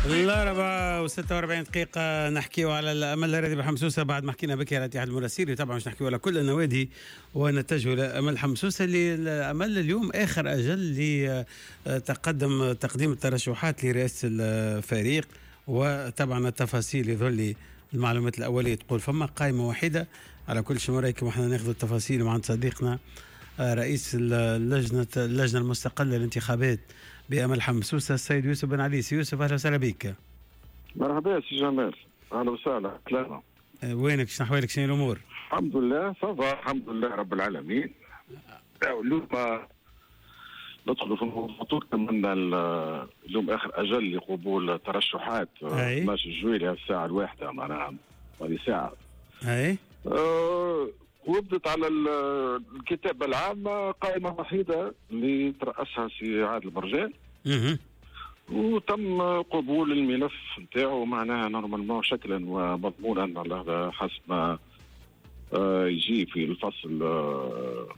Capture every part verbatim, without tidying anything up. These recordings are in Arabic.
الأربعة وستة وأربعين دقيقة نحكيو على الأمل الرياضي بحمصوصة بعد ما حكينا بكي على الاتحاد المراسيلي. طبعا مش نحكيو على كل النوادي ونتجه لأمل حمصوصة اللي الأمل اليوم آخر أجل لتقدم تقديم الترشحات لرئاسة الفريق. وطبعا التفاصيل يظل المعلومات الأولية تقول فما قائمة واحدة على كل شيء. مريكم واحنا ناخذ التفاصيل مع صديقنا رئيس اللجنة اللجنة المستقلة للانتخابات بأمل حمصوصة السيد يوسف بن علي. يوسف أهلا وسهلا بك. مرحبا سي جمال، اهلا وسهلا. سلامة. أه وينك؟ شنو احوالك؟ شنو الامور؟ الحمد لله صافا، الحمد لله رب العالمين. اليوم ندخلوا في الموضوع. نتمنى اليوم اخر اجل لقبول ترشحات اثناش جويلية الساعه الواحده، معناها هذه ساعه. اي أه وبدت على الكتابه العامه قائمه وحيده اللي ترأسها سي عادل مرجان. اها وتم قبول الملف نتاعو معناها نورمالمون شكلا ومضمونا على حسب ما آه يجي في الفصل آه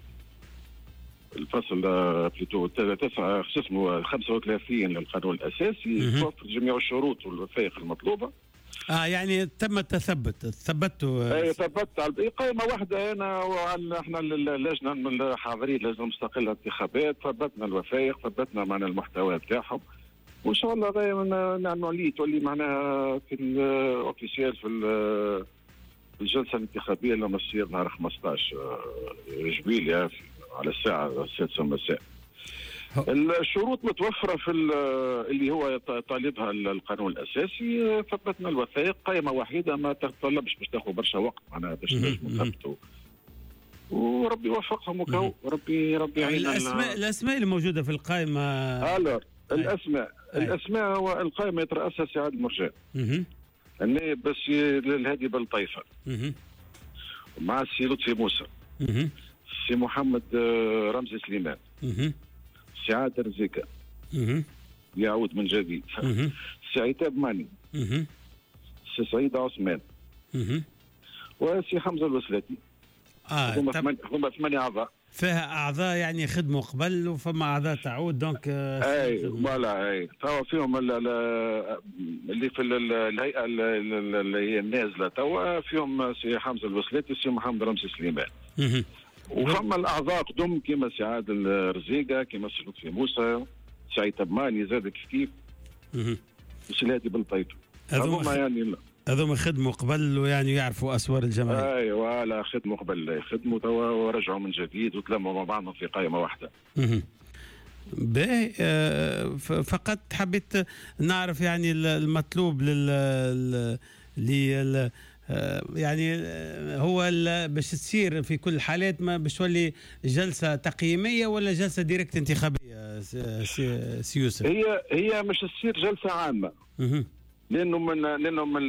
الفصل آه بليتو تسعة اسمه خمسة وثلاثين للقانون الاساسي، توفر جميع الشروط والوثائق المطلوبه. اه يعني تم التثبت ثبتوا اي ثبت على قائمه واحده. انا وعلى احنا اللجنه الحاضرين اللجنه المستقله للانتخابات ثبتنا الوثائق، ثبتنا معنا المحتوى بتاعهم، وان شاء الله غاية نعملوا عليه تولي معناها في الاوفيسيال في الجلسه الانتخابيه لما تصير نهار خمسطاش جويلية على الساعه السادسة مساء. الشروط متوفره في اللي هو طالبها القانون الاساسي. ثبتنا الوثائق، قائمه وحيده ما تتطلبش باش تاخذ برشا وقت معناها باش نثبتوا، وربي يوفقهم وكو ربي ربي يعيننا. الاسماء الاسماء اللي موجوده في القائمه الور الاسماء أي. الاسماء هو القائمه يترأسها سي عادل مرجان النائب بس الهادي بالطيفه، مع السي لطفي موسى، السي محمد رمزي سليمان، السي عادل رزيكا يعود من جديد، السي عتاب ماني، السي سعيد عثمان، والسي حمزه الوسلاتي. اه هما ثمانية هما ثمانية اعضاء. فيها اعضاء يعني خدموا قبل وفما اعضاء تعود دونك. اي فوالا اي توا فيهم اللي في الهيئه اللي هي النازله توا فيهم سي حمزه الوسلاتي والسي محمد رمزي سليمان. وفما الاعضاء قدم كيما سي عادل رزيقه، كيما سي لطفي موسى، سي عتاب ماني زاد كيف وسي الهادي بالطيف. هذوما يعني هذوما خدموا قبل ويعني يعرفوا اسوار الجماهير. اي ولا خدموا قبل، خدموا توا ورجعوا من جديد وتلموا مع بعضهم في قائمه واحده. باهي آه فقط حبيت نعرف يعني المطلوب لل لل يعني هو باش تصير في كل الحالات ما باش تولي جلسه تقييميه ولا جلسه ديريكت انتخابيه سي يوسف؟ هي هي مش تصير جلسه عامه لانه من لانه من